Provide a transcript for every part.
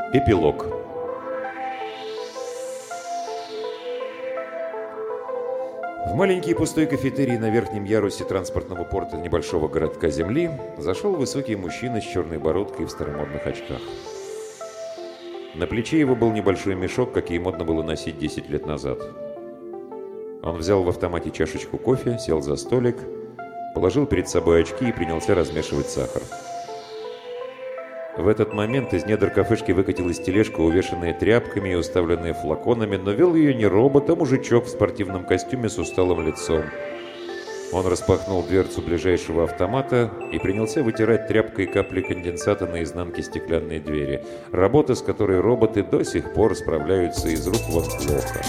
Эпилог. В маленький пустой кафетерий на верхнем ярусе транспортного порта небольшого городка Земли зашел высокий мужчина с черной бородкой и в старомодных очках. На плече его был небольшой мешок, какие модно было носить 10 лет назад. Он взял в автомате чашечку кофе, сел за столик, положил перед собой очки и принялся размешивать сахар. В этот момент из недр кафешки выкатилась тележка, увешанная тряпками и уставленная флаконами, но вел ее не робот, а мужичок в спортивном костюме с усталым лицом. Он распахнул дверцу ближайшего автомата и принялся вытирать тряпкой капли конденсата на изнанке стеклянной двери. Работа, с которой роботы до сих пор справляются из рук вон плохо.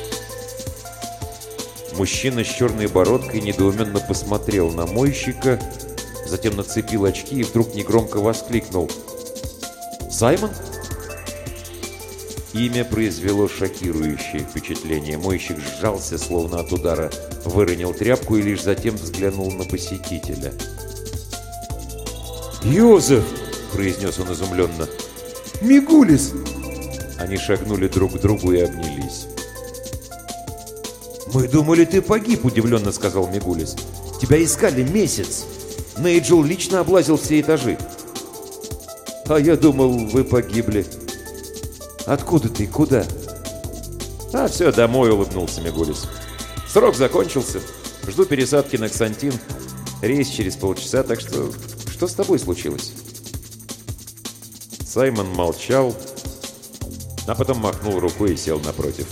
Мужчина с черной бородкой недоуменно посмотрел на мойщика, затем нацепил очки и вдруг негромко воскликнул: «Саймон?» Имя произвело шокирующее впечатление. Мойщик сжался, словно от удара, выронил тряпку и лишь затем взглянул на посетителя. «Йозеф!» – произнес он изумленно. «Мигулис!» Они шагнули друг к другу и обнялись. «Мы думали, ты погиб», – удивленно сказал Мигулис. «Тебя искали месяц. Нейджел лично облазил все этажи». «А я думал, вы погибли». «Откуда ты? Куда?» «А, все, домой», — улыбнулся Мигулис. «Срок закончился. Жду пересадки на Ксантин. Рейс через полчаса, так что... Что с тобой случилось?» Саймон молчал, а потом махнул рукой и сел напротив.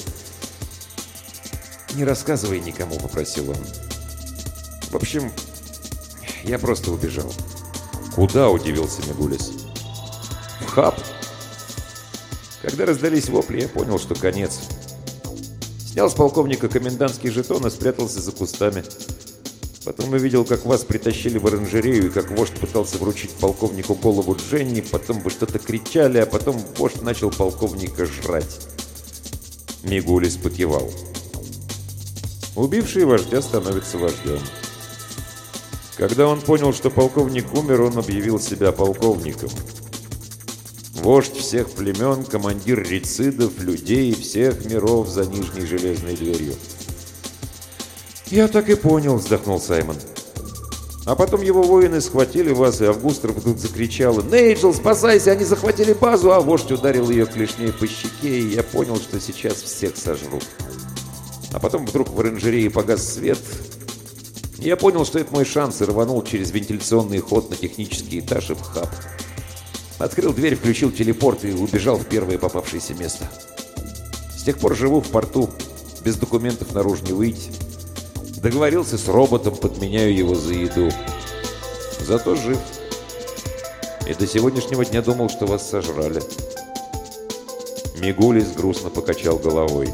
«Не рассказывай никому», — попросил он. «В общем, я просто убежал». «Куда?» — удивился Мигулис. «В хаб». Когда раздались вопли, я понял, что конец. Снял с полковника комендантский жетон и спрятался за кустами. Потом увидел, как вас притащили в оранжерею, и как вождь пытался вручить полковнику голову Дженни, потом вы что-то кричали, а потом вождь начал полковника жрать. Мигулис покивал. Убивший вождя становится вождем. Когда он понял, что полковник умер, он объявил себя полковником. Вождь всех племен, командир рицидов, людей всех миров за нижней железной дверью. «Я так и понял», — вздохнул Саймон. «А потом его воины схватили вас, и Августа вдруг закричала: «Нейджел, спасайся, они захватили базу!» А вождь ударил ее клешней по щеке, и я понял, что сейчас всех сожрут. А потом вдруг в оранжерее погас свет. Я понял, что это мой шанс, и рванул через вентиляционный ход на технический этаж и в хаб. Открыл дверь, включил телепорт и убежал в первое попавшееся место. С тех пор живу в порту, без документов наружу не выйти. Договорился с роботом, подменяю его за еду. Зато жив. И до сегодняшнего дня думал, что вас сожрали». Мигулис грустно покачал головой.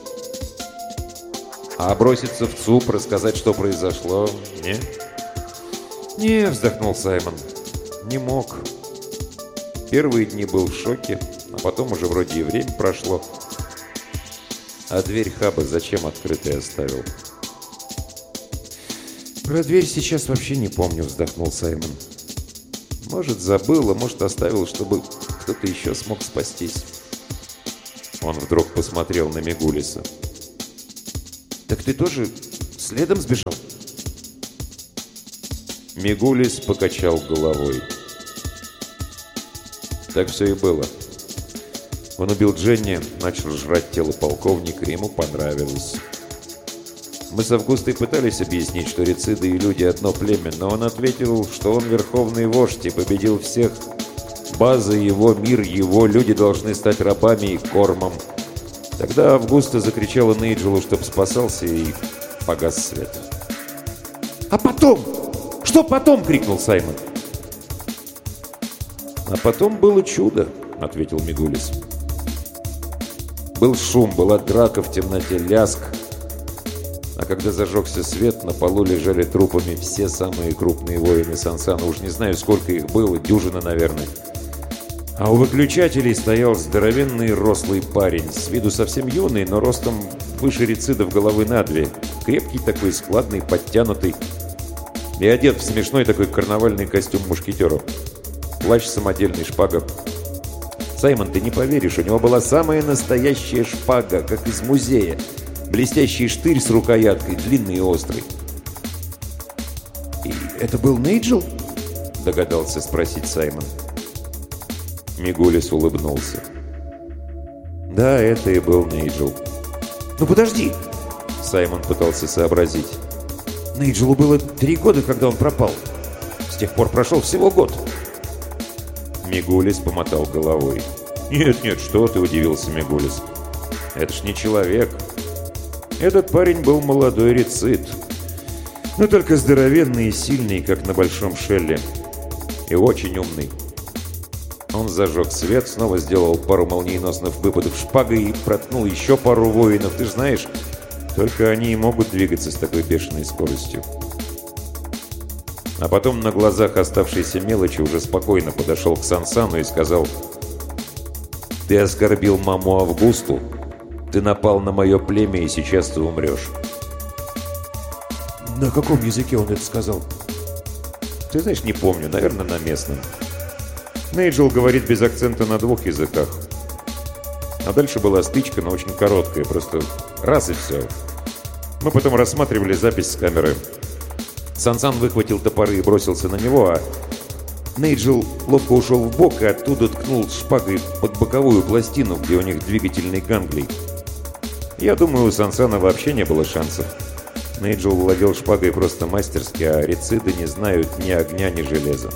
«А броситься в ЦУП, рассказать, что произошло, не?» «Не», — вздохнул Саймон, — «не мог. Первые дни был в шоке, а потом уже вроде и время прошло. А дверь хаба зачем открытой оставил?» «Про дверь сейчас вообще не помню», — вздохнул Саймон. «Может, забыл, а может, оставил, чтобы кто-то еще смог спастись». Он вдруг посмотрел на Мигулиса. «Так ты тоже следом сбежал?» Мигулис покачал головой. Так все и было. Он убил Дженни, начал жрать тело полковника, и ему понравилось. Мы с Августой пытались объяснить, что рициды и люди одно племя, но он ответил, что он верховный вождь и победил всех. База его, мир его, люди должны стать рабами и кормом. Тогда Августа закричала Нейджелу, чтоб спасался, и погас свет. «А потом? Что потом?» — крикнул Саймон. «А потом было чудо», — ответил Мигулис. «Был шум, была драка в темноте, лязг. А когда зажегся свет, на полу лежали трупами все самые крупные воины Сансана. Уж не знаю, сколько их было, дюжина, наверное. А у выключателей стоял здоровенный рослый парень, с виду совсем юный, но ростом выше рицидов головы на две. Крепкий такой, складный, подтянутый. И одет в смешной такой карнавальный костюм мушкетеров. Плащ самодельный, шпага. Саймон, ты не поверишь, у него была самая настоящая шпага, как из музея. Блестящий штырь с рукояткой, длинный и острый. «И это был Нейджел?» — догадался спросить Саймон. Мигулис улыбнулся. Да, это и был Нейджел. «Ну подожди!» Саймон пытался сообразить. Нейджелу было 3 года, когда он пропал. С тех пор прошел всего год. Мигулис помотал головой. «Нет, что ты?» — удивился Мигулис. «Это ж не человек. Этот парень был молодой рецид. Но только здоровенный и сильный, как на Большом Шелле. И очень умный». Он зажег свет, снова сделал пару молниеносных выпадов шпагой и проткнул еще пару воинов. Ты ж знаешь, только они и могут двигаться с такой бешеной скоростью. А потом на глазах оставшейся мелочи уже спокойно подошел к Сансану и сказал: «Ты оскорбил маму Августу, ты напал на мое племя, и сейчас ты умрешь». На каком языке он это сказал? Ты знаешь, не помню, наверное, на местном. Нейджел говорит без акцента на 2 языках. А дальше была стычка, но очень короткая, просто раз и все. Мы потом рассматривали запись с камеры. Сансан выхватил топоры и бросился на него, а Нейджел ловко ушел в бок и оттуда ткнул шпагой под боковую пластину, где у них двигательный ганглий. Я думаю, у Сансана вообще не было шансов. Нейджел владел шпагой просто мастерски, а рециды не знают ни огня, ни железа.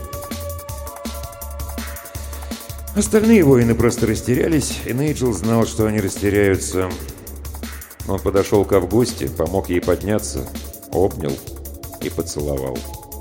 Остальные воины просто растерялись, и Нейджел знал, что они растеряются. Он подошел к Августе, помог ей подняться, обнял и поцеловал.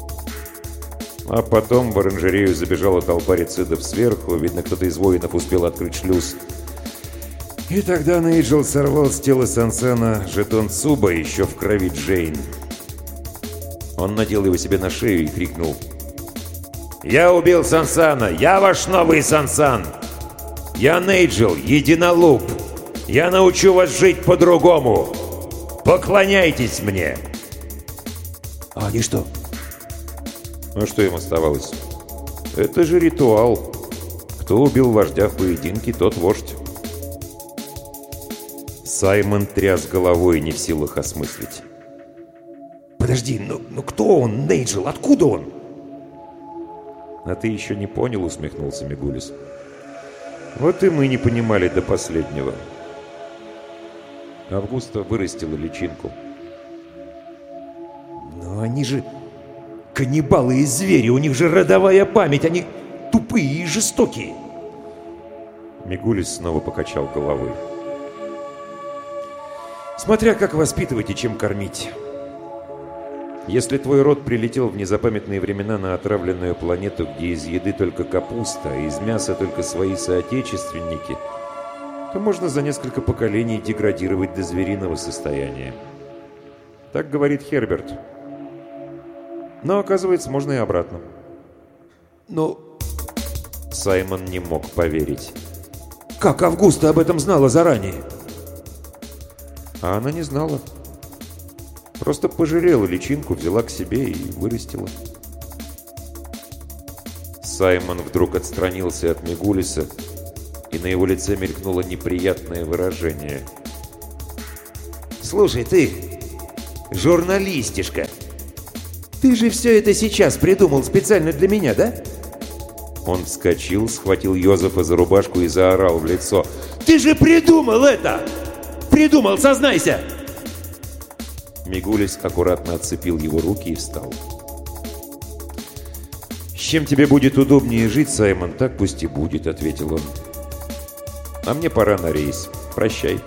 А потом в оранжерею забежала толпа рецидов сверху, видно, кто-то из воинов успел открыть шлюз. И тогда Нейджел сорвал с тела Сансана жетон Цуба еще в крови Джейн. Он надел его себе на шею и крикнул: «Я убил Сансана! Я ваш новый Сансан! Я Нейджел, единолуп! Я научу вас жить по-другому! Поклоняйтесь мне!» А они что? А что им оставалось? Это же ритуал. Кто убил вождя в поединке, тот вождь. Саймон тряс головой, не в силах осмыслить. Подожди, ну кто он, Нейджел? Откуда он? «А ты еще не понял?» — усмехнулся Мигулис. «Вот и мы не понимали до последнего». Августа вырастила личинку. Но они же каннибалы и звери, у них же родовая память, они тупые и жестокие. Мигулис снова покачал головой. Смотря как воспитывать и чем кормить. Если твой род прилетел в незапамятные времена на отравленную планету, где из еды только капуста, а из мяса только свои соотечественники, то можно за несколько поколений деградировать до звериного состояния. Так говорит Херберт. Но, оказывается, можно и обратно. Но Саймон не мог поверить. как Августа об этом знала заранее? А она не знала. Просто пожалела личинку, взяла к себе и вырастила. Саймон вдруг отстранился от Мигулиса, и на его лице мелькнуло неприятное выражение. «Слушай, ты, журналистишка, ты же все это сейчас придумал специально для меня, да?» Он вскочил, схватил Йозефа за рубашку и заорал в лицо: «Ты же придумал это! Придумал, сознайся!» Мигулис аккуратно отцепил его руки и встал. «С чем тебе будет удобнее жить, Саймон, так пусть и будет», — ответил он. «А мне пора на рейс. Прощай».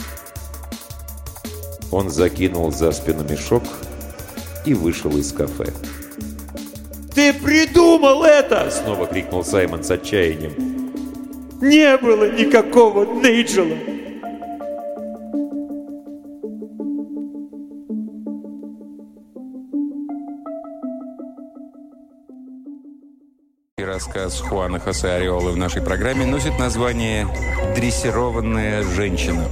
Он закинул за спину мешок и вышел из кафе. «Ты придумал это!» — снова крикнул Саймон с отчаянием. «Не было никакого Нейджела!» Рассказ Хуана Хосе Ариолы в нашей программе носит название «Дрессированная женщина».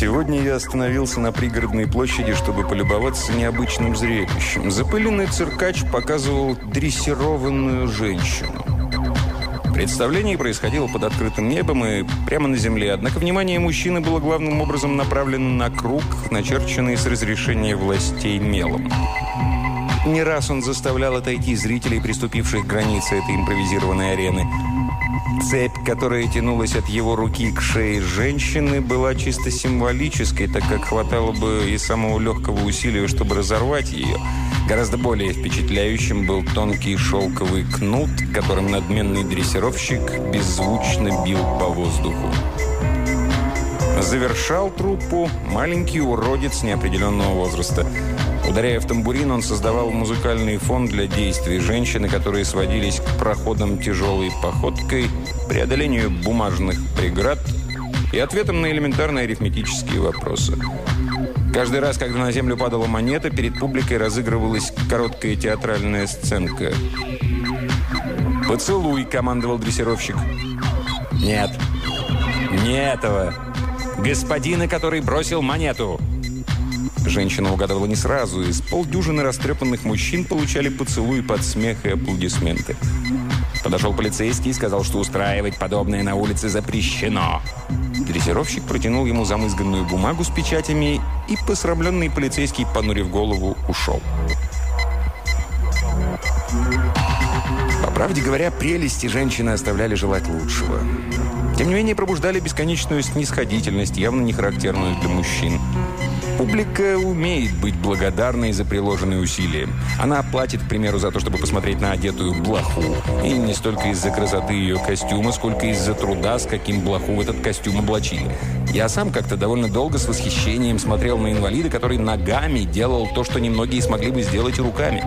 Сегодня я остановился на пригородной площади, чтобы полюбоваться необычным зрелищем. Запыленный циркач показывал дрессированную женщину. Представление происходило под открытым небом и прямо на земле, однако внимание мужчины было главным образом направлено на круг, начерченный с разрешения властей мелом. Не раз он заставлял отойти зрителей, приступивших к границе этой импровизированной арены. Цепь, которая тянулась от его руки к шее женщины, была чисто символической, так как хватало бы и самого легкого усилия, чтобы разорвать ее. Гораздо более впечатляющим был тонкий шелковый кнут, которым надменный дрессировщик беззвучно бил по воздуху. Завершал труппу маленький уродец неопределенного возраста. Ударяя в тамбурин, он создавал музыкальный фон для действий женщины, которые сводились к проходам тяжелой походкой, преодолению бумажных преград и ответам на элементарные арифметические вопросы. Каждый раз, когда на землю падала монета, перед публикой разыгрывалась короткая театральная сценка. «Поцелуй», — командовал дрессировщик. «Нет, не этого. Господина, который бросил монету». Женщина угадывала не сразу. Из полдюжины растрепанных мужчин получали поцелуи под смех и аплодисменты. Подошел полицейский и сказал, что устраивать подобное на улице запрещено. Дрессировщик протянул ему замызганную бумагу с печатями, и посрамленный полицейский, понурив голову, ушел. По правде говоря, прелести женщины оставляли желать лучшего. Тем не менее, пробуждали бесконечную снисходительность, явно не характерную для мужчин. Публика умеет быть благодарной за приложенные усилия. Она платит, к примеру, за то, чтобы посмотреть на одетую блоху. И не столько из-за красоты ее костюма, сколько из-за труда, с каким блоху в этот костюм облачили. Я сам как-то довольно долго с восхищением смотрел на инвалида, который ногами делал то, что немногие смогли бы сделать и руками.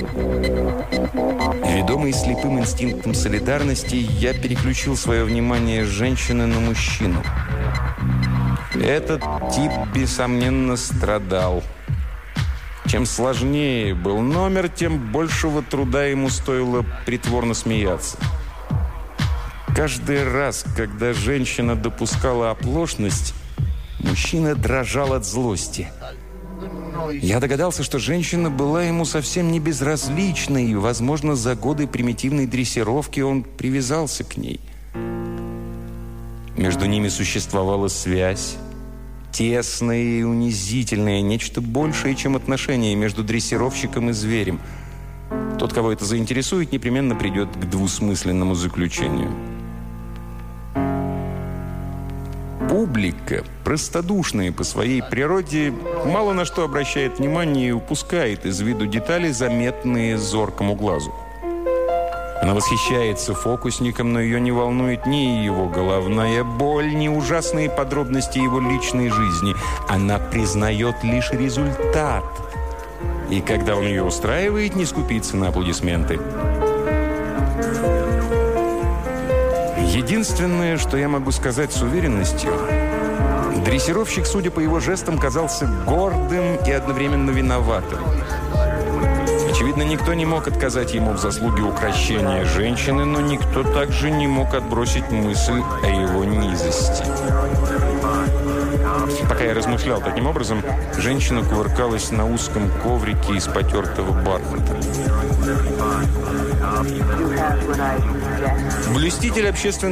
Ведомый слепым инстинктом солидарности, я переключил свое внимание с женщины на мужчину. Этот тип, бессомненно, страдал. Чем сложнее был номер, тем большего труда ему стоило притворно смеяться. Каждый раз, когда женщина допускала оплошность, мужчина дрожал от злости. Я догадался, что женщина была ему совсем не безразлична, и, возможно, за годы примитивной дрессировки он привязался к ней. Между ними существовала связь, тесная и унизительная, нечто большее, чем отношения между дрессировщиком и зверем. Тот, кого это заинтересует, непременно придет к двусмысленному заключению. Публика, простодушная по своей природе, мало на что обращает внимание и упускает из виду детали, заметные зоркому глазу. Она восхищается фокусником, но ее не волнует ни его головная боль, ни ужасные подробности его личной жизни. Она признает лишь результат. И когда он ее устраивает, не скупится на аплодисменты. Единственное, что я могу сказать с уверенностью, дрессировщик, судя по его жестам, казался гордым и одновременно виноватым. Очевидно, никто не мог отказать ему в заслуге укрощения женщины, но никто также не мог отбросить мысль о его низости. Пока я размышлял таким образом, женщина кувыркалась на узком коврике из потертого бархата. Блюститель общественного